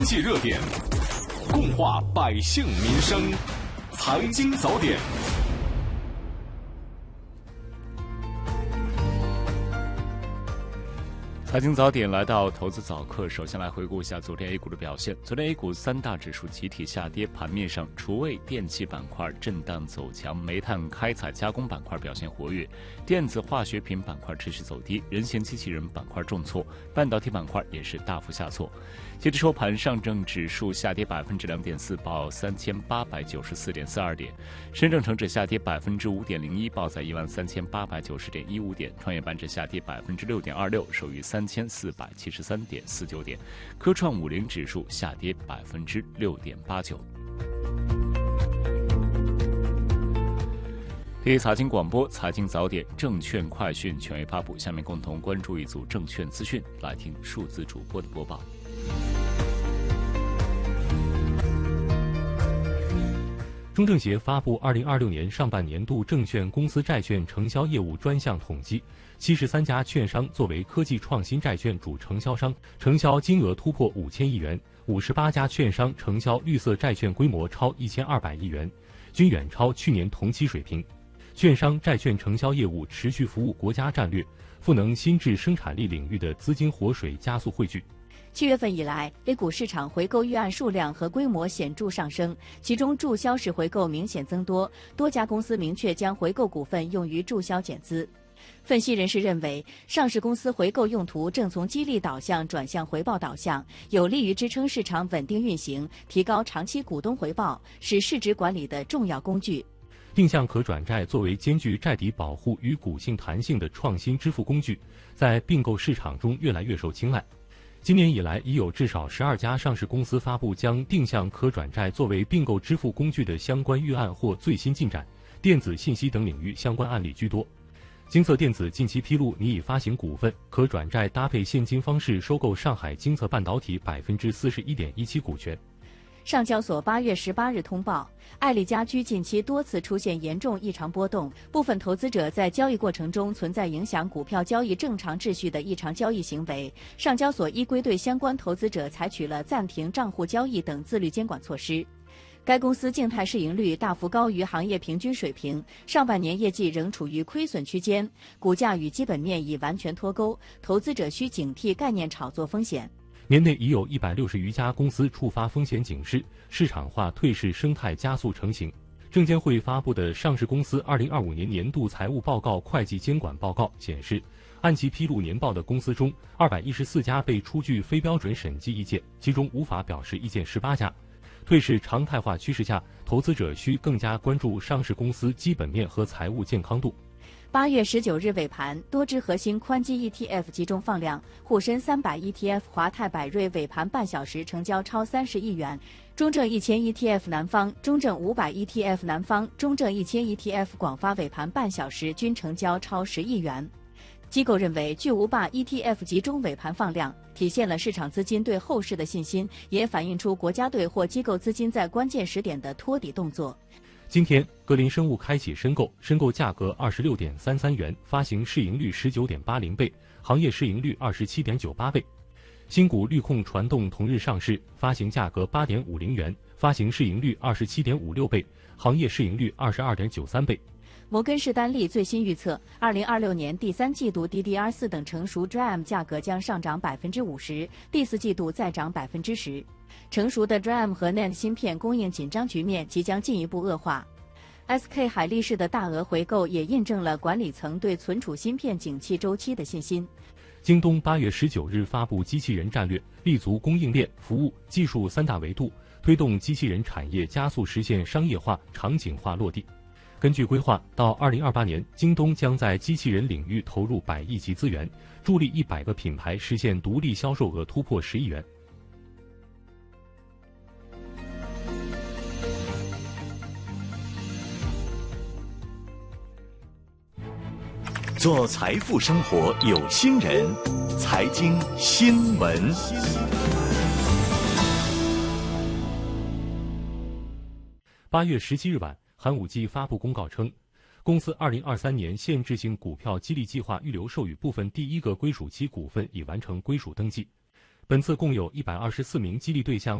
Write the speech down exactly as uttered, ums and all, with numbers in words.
界热点，共话百姓民生，财经早点。 财经早点来到投资早课，首先来回顾一下昨天 A 股的表现。昨天 A 股三大指数集体下跌，盘面上厨卫、电气板块震荡走强，煤炭开采加工板块表现活跃，电子化学品板块持续走低，人形机器人板块重挫，半导体板块也是大幅下挫。截至收盘，上证指数下跌百分之两点四，报三千八百九十四点四二点；深证成指下跌百分之五点零一，报在一万三千八百九十点一五点；创业板指下跌百分之六点二六，收于三千四百七十三点四九点；科创五零指数下跌百分之六点八九。第一财经广播，财经早点，证券快讯权威发布。下面共同关注一组证券资讯，来听数字主播的播报。 中证协发布二零二六年上半年度证券公司债券承销业务专项统计，七十三家券商作为科技创新债券主承销商，承销金额突破五千亿元；五十八家券商承销绿色债券规模超一千二百亿元，均远超去年同期水平。券商债券承销业务持续服务国家战略，赋能新质生产力领域的资金活水加速汇聚。 七月份以来 ，A 股市场回购预案数量和规模显著上升，其中注销式回购明显增多，多家公司明确将回购股份用于注销减资。分析人士认为，上市公司回购用途正从激励导向转向回报导向，有利于支撑市场稳定运行，提高长期股东回报，是市值管理的重要工具。 定向可转债作为兼具债底保护与股性弹性的创新支付工具，在并购市场中越来越受青睐。今年以来，已有至少十二家上市公司发布将定向可转债作为并购支付工具的相关预案或最新进展，电子信息等领域相关案例居多。金策电子近期披露，拟以发行股份可转债搭配现金方式收购上海金策半导体百分之四十一点一七股权。 上交所八月十八日通报，爱丽家居近期多次出现严重异常波动，部分投资者在交易过程中存在影响股票交易正常秩序的异常交易行为。上交所依规对相关投资者采取了暂停账户交易等自律监管措施。该公司静态市盈率大幅高于行业平均水平，上半年业绩仍处于亏损区间，股价与基本面已完全脱钩，投资者需警惕概念炒作风险。 年内已有一百六十余家公司触发风险警示，市场化退市生态加速成型。证监会发布的上市公司二零二五年年度财务报告会计监管报告显示，按其披露年报的公司中，二百一十四家被出具非标准审计意见，其中无法表示意见十八家。退市常态化趋势下，投资者需更加关注上市公司基本面和财务健康度。 八月十九日尾盘，多只核心宽基 E T F 集中放量，沪深三百 E T F 华泰柏瑞尾盘半小时成交超三十亿元，中证一千 E T F 南方、中证五百 E T F 南方、中证一千 E T F 广发尾盘半小时均成交超十亿元。机构认为，巨无霸 E T F 集中尾盘放量，体现了市场资金对后市的信心，也反映出国家队或机构资金在关键时点的托底动作。 今天，格林生物开启申购，申购价格二十六点三三元，发行市盈率十九点八零倍，行业市盈率二十七点九八倍。新股绿控传动同日上市，发行价格八点五零元，发行市盈率二十七点五六倍，行业市盈率二十二点九三倍。 摩根士丹利最新预测，二零二六年第三季度 D D R 四 等成熟 D R A M 价格将上涨百分之五十，第四季度再涨百分之十。成熟的 D R A M 和 N A N D 芯片供应紧张局面即将进一步恶化。S K 海力士的大额回购也印证了管理层对存储芯片景气周期的信心。 京东八月十九日发布机器人战略，立足供应链、服务、技术三大维度，推动机器人产业加速实现商业化、场景化落地。根据规划，到二零二八年，京东将在机器人领域投入百亿级资源，助力一百个品牌实现独立销售额突破十亿元。 做财富生活有心人，财经新闻。 八月十七日晚，寒武纪发布公告称，公司二零二三年限制性股票激励计划预留授予部分第一个归属期股份已完成归属登记。 本次共有一百二十四名激励对象